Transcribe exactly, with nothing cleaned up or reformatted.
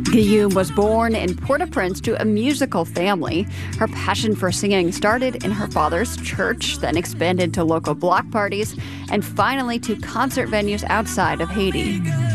Guillaume was born in Port-au-Prince to a musical family. Her passion for singing started in her father's church, then expanded to local block parties, and finally to concert venues outside of Haiti.